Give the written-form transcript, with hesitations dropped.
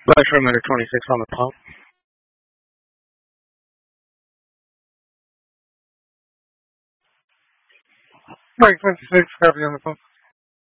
Flash perimeter 26 on the pump. Mike 26, copy on the pump.